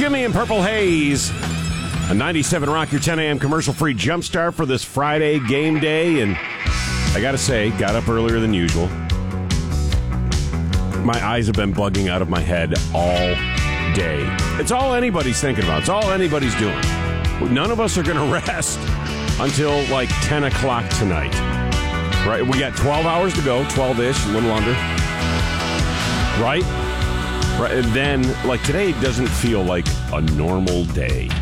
Jimmy and Purple Haze. A 97 Rock, your 10 a.m. commercial-free jumpstart for this Friday game day. And I got to say, got up earlier than usual. My eyes have been bugging out of my head all day. It's all anybody's thinking about. It's all anybody's doing. None of us are going to rest until like 10 o'clock tonight. Right? We got 12 hours to go, 12-ish, a little under. Right? Right. And then, like, today doesn't feel like a normal day.